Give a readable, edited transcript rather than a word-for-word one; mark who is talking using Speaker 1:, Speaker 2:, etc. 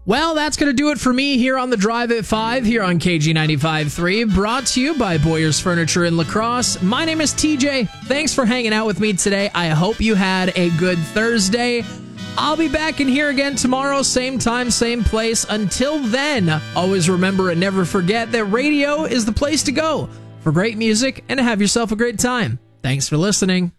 Speaker 1: Well, that's going to do it for me here on The Drive at 5 here on KG95.3, brought to you by Boyer's Furniture in La Crosse. My name is TJ. Thanks for hanging out with me today. I hope you had a good Thursday. I'll be back in here again tomorrow, same time, same place. Until then, always remember and never forget that radio is the place to go for great music and to have yourself a great time. Thanks for listening.